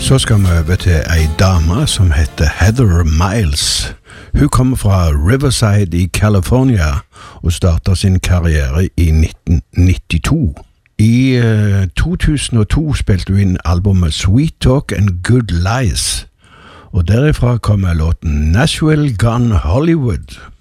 Så skal vi over til en dame som heter Heather Miles. Hun kommer fra Riverside i California og startet sin karriere i 1992. I 2002 spilte hun inn albumet Sweet Talk and Good Lies, og derifra kommer låten Nashville Gone Hollywood.